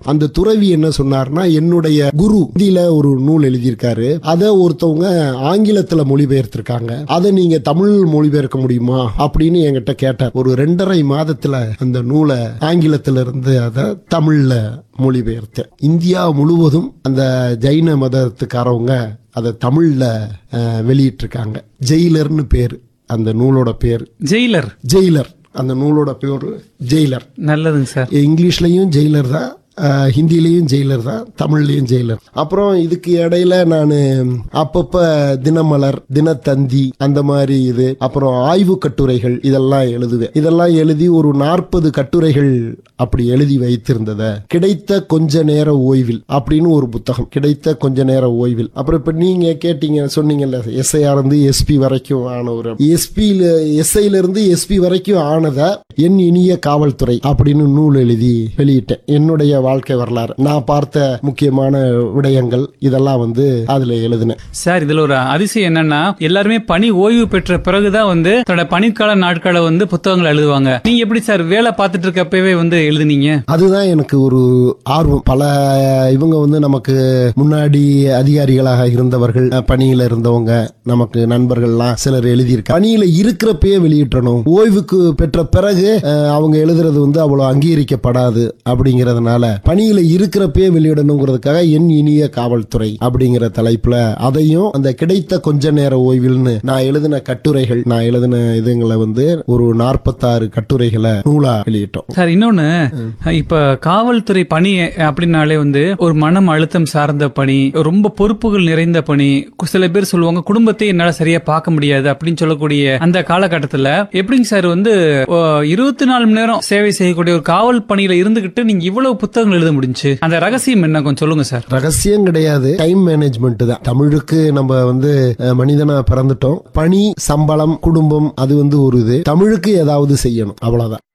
அந்த துறவி என்ன சொன்னார்னா, என்னுடைய குரு ஹிந்தியில ஒரு நூல் எழுதியிருக்காரு, அதை ஒருத்தவங்க ஆங்கிலத்துல மொழிபெயர்த்திருக்காங்க, அதை நீங்க தமிழ் மொழிபெயர்க்க முடியுமா அப்படின்னு என்கிட்ட கேட்டார். ஒரு 2.5 மாதத்துல அந்த நூலை ஆங்கிலத்துல இருந்து அதை தமிழ்ல மொழிபெயர்த்தேன். இந்தியா முழுவதும் அந்த ஜைன மதத்துக்காரவங்க அதை தமிழ்ல வெளியிட்டு இருக்காங்க. ஜெயிலர்னு பேரு அந்த நூலோட பேர். ஜெயிலர் அந்த நூலோட பேர் ஜெயிலர். நல்லதுங்க சார். இங்கிலீஷ்லயும் ஜெயிலர் தான், ஹிந்திலையும் ஜெயிலர் தான், தமிழ்லயும் ஜெயிலர். அப்புறம் இதுக்கு இடையில நான் அப்பப்ப தினமலர், தினத்தந்தி அந்த மாதிரி இது, அப்புறம் ஆய்வு கட்டுரைகள் இதெல்லாம் எழுதுவேன். இதெல்லாம் எழுதி ஒரு 40 கட்டுரைகள் அப்படி எழுதி வைத்திருந்தத கிடைத்த கொஞ்ச நேர ஓய்வில் அப்படின்னு ஒரு புத்தகம், கிடைத்த கொஞ்ச நேர ஓய்வில். அப்புறம் இப்ப நீங்க கேட்டீங்க, சொன்னீங்கல்ல எஸ்ஐஆர் இருந்து எஸ்பி வரைக்கும் ஆன ஒரு எஸ்ஐல இருந்து எஸ்பி வரைக்கும் ஆனத என் இனிய காவல்துறை அப்படின்னு நூல் எழுதி வெளியிட்டேன். என்னுடைய வாழ்க்கை வரலாறு, நான் பார்த்த முக்கியமான விடயங்கள் இதெல்லாம் அதுல எழுதினேன். சார், இதுல ஒரு அதிசயம் என்னன்னா, எல்லாருமே பணி ஓய்வு பெற்ற பிறகுதான் தன்னோட பணிக்கால நாட்களை புத்தகங்கள் எழுதுவாங்க. நீங்க எப்படி சார் வேலை பார்த்துட்டு இருக்கப்பவே எழுதுனீங்க? அதுதான் எனக்கு ஒரு ஆர்வம். பல இவங்க நமக்கு முன்னாடி அதிகாரிகளாக இருந்தவர்கள், பணியில இருந்தவங்க, நமக்கு நண்பர்கள்லாம் சிலர் எழுதியிருக்க, பணியில இருக்கிறப்பே வெளியிட்டணும், ஓய்வுக்கு பெற்ற பிறகு அவங்க எழுதுறது அவ்வளவு அங்கீகரிக்கப்படாது அப்படிங்கறதுனால பணியில இருக்கிறப்பே வெளியிடணுங்கிறதுக்காக என் இனிய காவல்துறை அப்படிங்கிற தலைப்புல அதையும் அந்த கிடைத்த கொஞ்ச நேர ஓய்வில்னு நான் எழுதின கட்டுரைகள், நான் எழுதின இதுங்களை ஒரு 46 கட்டுரைகளை நூலா வெளியிட்டோம். சார், இன்னொன்னு, இப்ப காவல்துறை பணி அப்படின்னாலே ஒரு மனம் அழுத்தம் சார்ந்த பணி, ரொம்ப பொறுப்புகள் நிறைந்த பணி. சில பேர் சொல்லுவாங்க, குடும்பத்தை என்னால சரியா பார்க்க முடியாது அப்படின்னு சொல்லக்கூடிய அந்த காலகட்டத்துல எப்படிங்க சார் 24 மணி நேரம் சேவை செய்யக்கூடிய ஒரு காவல் பணியில இருந்துகிட்டு நீங்க இவ்வளவு புத்தகங்கள் எழுத முடிஞ்சு? அந்த ரகசியம் என்ன கொஞ்சம் சொல்லுங்க சார். ரகசியம் கிடையாது, டைம் மேனேஜ்மெண்ட் தான். தமிழுக்கு நம்ம மனிதனா பிறந்துட்டோம். பணி, சம்பளம், குடும்பம் அது ஒரு இது. தமிழுக்கு ஏதாவது செய்யணும், அவ்வளவுதான்.